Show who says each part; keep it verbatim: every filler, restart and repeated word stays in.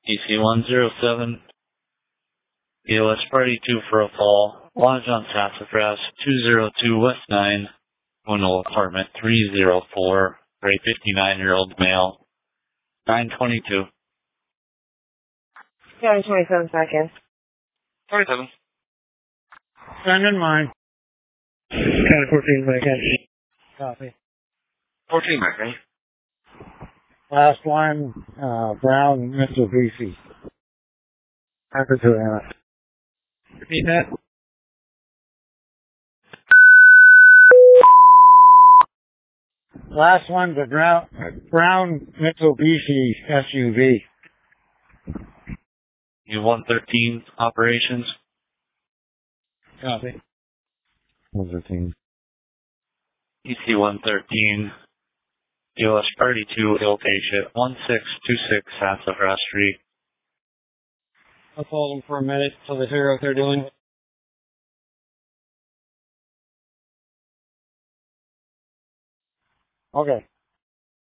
Speaker 1: D C one zero seven, E O S Party two for a fall, lodge on Sassafras two zero two West nine, Winnow Apartment three zero four, for a fifty-nine-year-old male, nine twenty-two.
Speaker 2: nine twenty-seven seconds.
Speaker 1: twenty-seven.
Speaker 3: Send in mine. Kind of fourteen seconds. Copy.
Speaker 1: fourteen, Mercury.
Speaker 3: Last one, uh, Brown Mitsubishi. After two Anna. Repeat that. Last one's a brown, brown Mitsubishi S U V.
Speaker 1: U one thirteen operations.
Speaker 3: Copy. one thirteen.
Speaker 1: E C one thirteen, E O S Party two, location one six two six Sassafras Street.
Speaker 3: I'll hold them for a minute till they figure out what they're doing. Okay.